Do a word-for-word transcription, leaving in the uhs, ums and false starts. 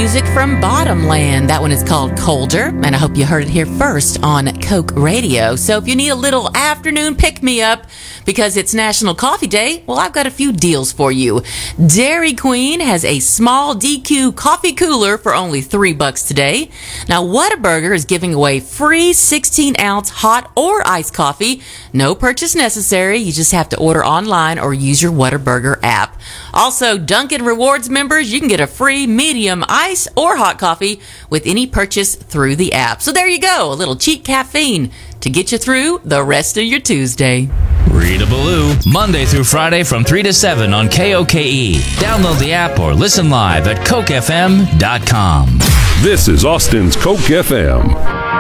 music from Bottomland. That one is called Colder, and I hope you heard it here first on Coke Radio. So if you need a little afternoon pick-me-up because it's National Coffee Day, well, I've got a few deals for you. Dairy Queen has a small D Q coffee cooler for only three bucks today. Now, Whataburger is giving away free sixteen ounce hot or iced coffee. No purchase necessary. You just have to order online or use your Whataburger app. Also, Dunkin' Rewards members, you can get a free medium ice or hot coffee with any purchase through the app. So there you go, a little cheap caffeine to get you through the rest of your Tuesday. Read-a-Baloo, Monday through Friday from three to seven on K O K E. Download the app or listen live at coke f m dot com. This is Austin's Coke F M.